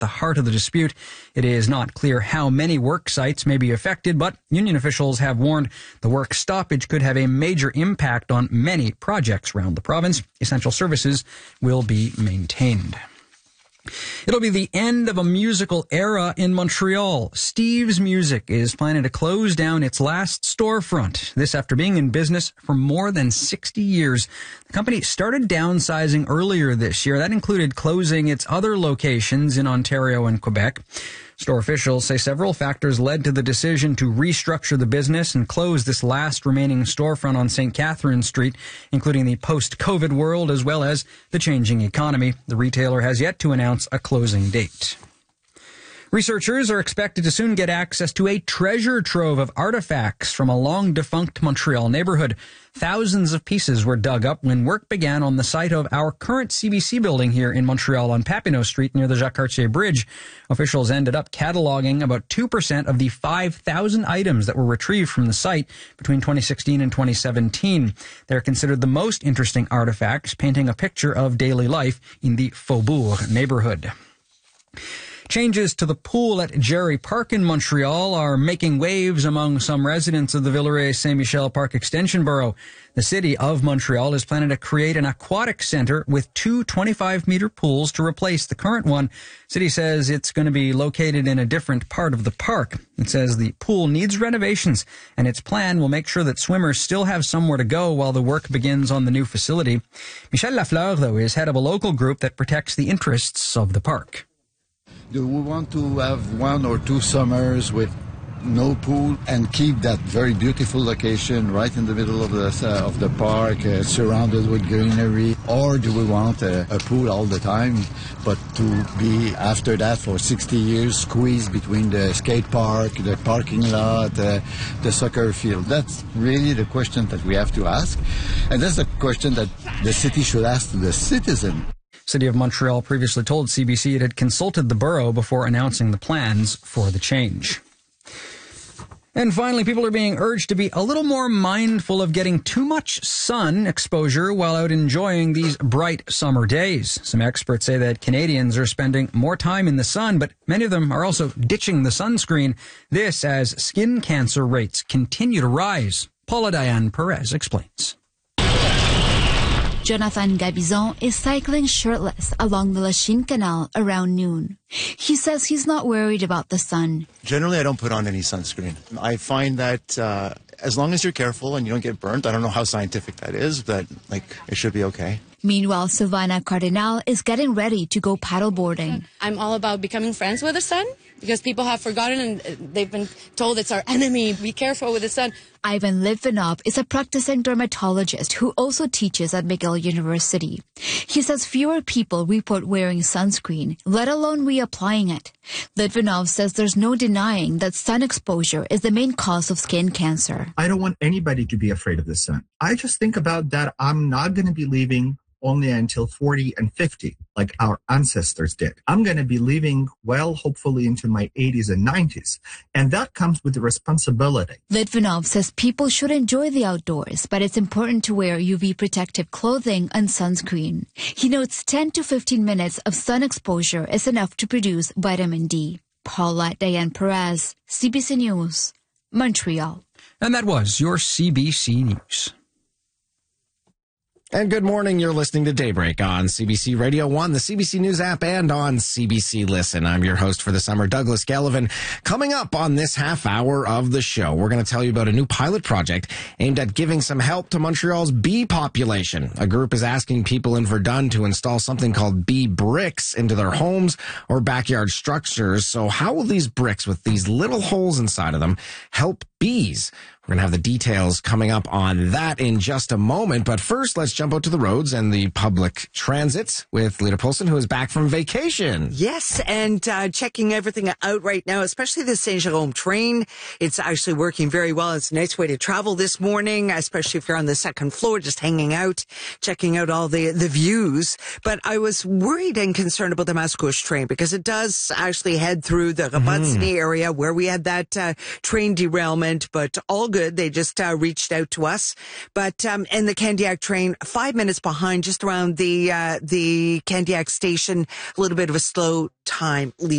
the heart of the dispute. It is not clear how many work sites may be affected, but union officials have warned the work stoppage could have a major impact on many projects around the province. Essential services will be maintained. It'll be the end of a musical era in Montreal. Steve's Music is planning to close down its last storefront. This after being in business for more than 60 years. The company started downsizing earlier this year. That included closing its other locations in Ontario and Quebec. Store officials say several factors led to the decision to restructure the business and close this last remaining storefront on St. Catherine Street, including the post-COVID world as well as the changing economy. The retailer has yet to announce a closing date. Researchers are expected to soon get access to a treasure trove of artifacts from a long-defunct Montreal neighborhood. Thousands of pieces were dug up when work began on the site of our current CBC building here in Montreal on Papineau Street near the Jacques-Cartier Bridge. Officials ended up cataloging about 2% of the 5,000 items that were retrieved from the site between 2016 and 2017. They're considered the most interesting artifacts, painting a picture of daily life in the Faubourg neighborhood. Changes to the pool at Gerry Park in Montreal are making waves among some residents of the Villeray-Saint-Michel Park Extension Borough. The city of Montreal is planning to create an aquatic center with two 25-meter pools to replace the current one. City says it's going to be located in a different part of the park. It says the pool needs renovations, and its plan will make sure that swimmers still have somewhere to go while the work begins on the new facility. Michel Lafleur, though, is head of a local group that protects the interests of the park. Do we want to have 1 or 2 summers with no pool and keep that very beautiful location right in the middle of the park, surrounded with greenery? Or do we want a pool all the time, but to be, after that, for 60 years, squeezed between the skate park, the parking lot, the soccer field? That's really the question that we have to ask. And that's the question that the city should ask to the citizen. City of Montreal previously told CBC it had consulted the borough before announcing the plans for the change. And finally, people are being urged to be a little more mindful of getting too much sun exposure while out enjoying these bright summer days. Some experts say that Canadians are spending more time in the sun, but many of them are also ditching the sunscreen. This as skin cancer rates continue to rise. Paula Diane Perez explains. Jonathan Gabizon is cycling shirtless along the Lachine Canal around noon. He says he's not worried about the sun. Generally, I don't put on any sunscreen. I find that as long as you're careful and you don't get burnt, I don't know how scientific that is, but it should be okay. Meanwhile, Silvana Cardinal is getting ready to go paddleboarding. I'm all about becoming friends with the sun because people have forgotten and they've been told it's our enemy. Be careful with the sun. Ivan Litvinov is a practicing dermatologist who also teaches at McGill University. He says fewer people report wearing sunscreen, let alone reapplying it. Litvinov says there's no denying that sun exposure is the main cause of skin cancer. I don't want anybody to be afraid of the sun. I just think about that I'm not going to be leaving only until 40 and 50, like our ancestors did. I'm going to be living well, hopefully into my 80s and 90s. And that comes with the responsibility. Litvinov says people should enjoy the outdoors, but it's important to wear UV protective clothing and sunscreen. He notes 10 to 15 minutes of sun exposure is enough to produce vitamin D. Paula Diane Perez, CBC News, Montreal. And that was your CBC News. And good morning. You're listening to Daybreak on CBC Radio 1, the CBC News app, and on CBC Listen. I'm your host for the summer, Douglas Gallivan. Coming up on this half hour of the show, we're going to tell you about a new pilot project aimed at giving some help to Montreal's bee population. A group is asking people in Verdun to install something called bee bricks into their homes or backyard structures. So how will these bricks with these little holes inside of them help bees? We're going to have the details coming up on that in just a moment. But first, let's jump out to the roads and the public transit with Lita Poulsen, who is back from vacation. Yes, and checking everything out right now, especially the Saint-Jérôme train. It's actually working very well. It's a nice way to travel this morning, especially if you're on the second floor, just hanging out, checking out all the views. But I was worried and concerned about the Mascouche train because it does actually head through the Rabat-Ciné area where we had that train derailment, but all good. They just reached out to us. But and the Candiac train, 5 minutes behind, just around the Candiac station, a little bit of a slow time.